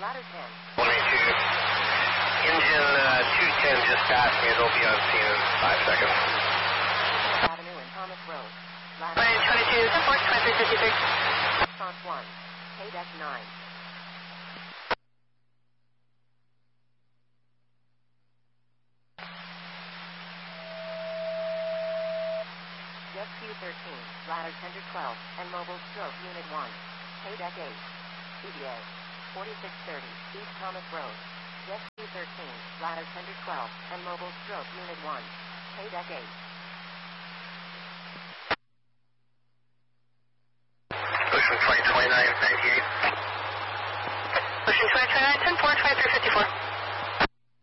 ladder 10. 182. Engine 210 just passed me. It'll be on scene in 5 seconds. Avenue and Thomas Road. Ladder 22, 2353. Response 1. KDEC 9. Jet Q13, ladder 10 to 12, and mobile stroke unit 1. KDEC 8. CBA 4630, East Thomas Road. Jet Q13, ladder 10 to 12, and mobile stroke unit 1. KDEC 8.